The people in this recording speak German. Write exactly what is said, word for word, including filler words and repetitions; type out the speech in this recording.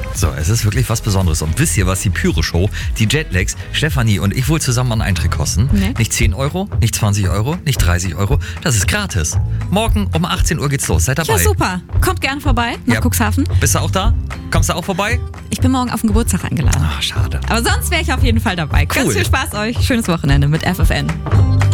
So, es ist wirklich was Besonderes. Und wisst ihr, was die Pyro-Show, die Jetlags, Stefanie und ich wohl zusammen an Eintritt kosten? Nee. Nicht zehn Euro, nicht zwanzig Euro, nicht dreißig Euro. Das ist gratis. Morgen um achtzehn Uhr geht's los. Seid dabei. Ja, super. Kommt gern vorbei nach Ja. Cuxhaven. Bist du auch da? Kommst du auch vorbei? Ich bin morgen auf den Geburtstag eingeladen. Ach, schade. Aber sonst wäre ich auf jeden Fall dabei. Ganz Cool. viel Spaß euch. Schönes Wochenende mit F F N.